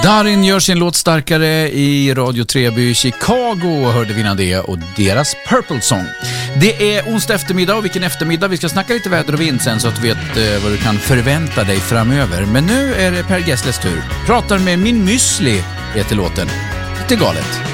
Darin gör sin låt starkare i Radio Treby. Chicago hörde vi innan det och deras Purple Song. Det är onsdag eftermiddag och vilken eftermiddag. Vi ska snacka lite väder och vind sen så att du vet vad du kan förvänta dig framöver. Men nu är det Per Gessles tur. Pratar med min müsli heter låten. Lite galet.